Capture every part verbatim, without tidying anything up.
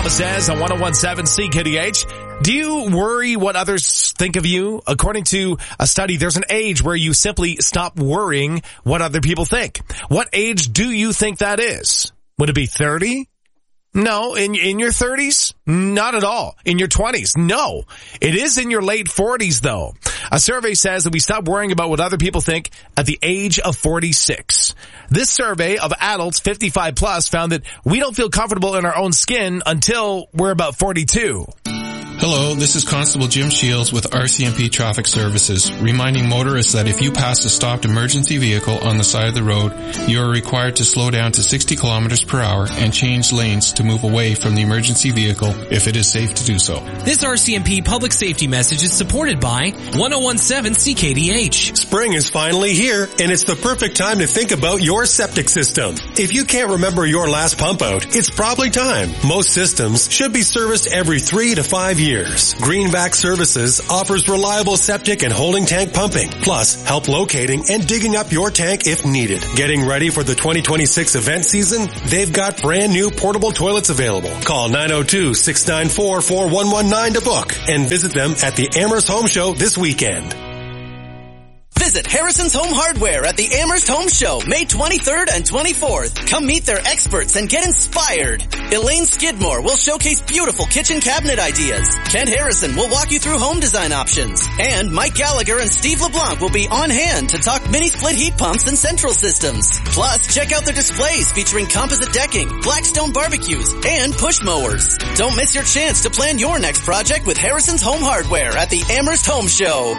Says on one oh one seven C K D H, do you worry what others think of you? According to a study, there's an age where you simply stop worrying what other people think. What age do you think that is? Would it be thirty? No. In, in your thirties? Not at all. In your twenties? No. It is in your late forties though. A survey says that we stop worrying about what other people think at the age of forty-six. This survey of adults fifty-five plus found that we don't feel comfortable in our own skin until we're about forty-two. Hello, this is Constable Jim Shields with R C M P Traffic Services, reminding motorists that if you pass a stopped emergency vehicle on the side of the road, you are required to slow down to sixty kilometers per hour and change lanes to move away from the emergency vehicle if it is safe to do so. This R C M P public safety message is supported by one oh one seven C K D H. Spring is finally here, and it's the perfect time to think about your septic system. If you can't remember your last pump out, it's probably time. Most systems should be serviced every three to five years. Greenback Services offers reliable septic and holding tank pumping, plus help locating and digging up your tank if needed. Getting ready for the twenty twenty-six event season? They've got brand new portable toilets available. Call nine oh two, six nine four, four one one nine to book and visit them at the Amherst Home Show this weekend. Visit Harrison's Home Hardware at the Amherst Home Show, May twenty-third and twenty-fourth. Come meet their experts and get inspired. Elaine Skidmore will showcase beautiful kitchen cabinet ideas. Kent Harrison will walk you through home design options. And Mike Gallagher and Steve LeBlanc will be on hand to talk mini split heat pumps and central systems. Plus, check out their displays featuring composite decking, Blackstone barbecues, and push mowers. Don't miss your chance to plan your next project with Harrison's Home Hardware at the Amherst Home Show.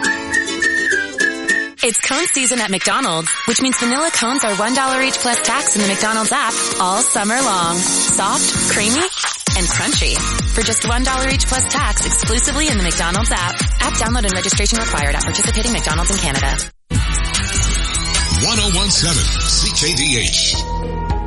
It's cone season at McDonald's, which means vanilla cones are one dollar each plus tax in the McDonald's app all summer long. Soft, creamy, and crunchy. For just one dollar each plus tax exclusively in the McDonald's app. App download and registration required at participating McDonald's in Canada. one oh one seven C K D H.